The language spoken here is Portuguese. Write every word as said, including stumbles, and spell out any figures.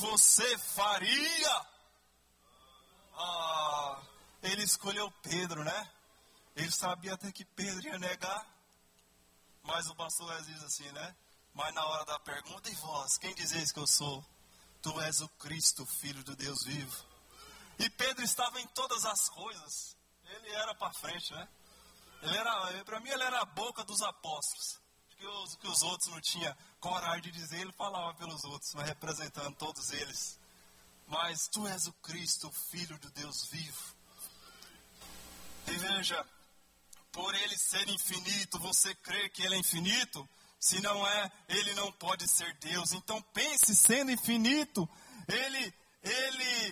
você faria? Ah, ele escolheu Pedro, né? Ele sabia até que Pedro ia negar. Mas o pastor diz assim, né? Mas na hora da pergunta, e vós, quem dizeis que eu sou? Tu és o Cristo, Filho do Deus vivo. E Pedro estava em todas as coisas. Ele era para frente, né? Ele era, para mim ele era a boca dos apóstolos. Que os, que os outros não tinham coragem de dizer, ele falava pelos outros, mas representando todos eles. Mas tu és o Cristo, o Filho do Deus vivo. E veja, por ele ser infinito, você crê que ele é infinito? Se não é, ele não pode ser Deus. Então pense, sendo infinito, ele, ele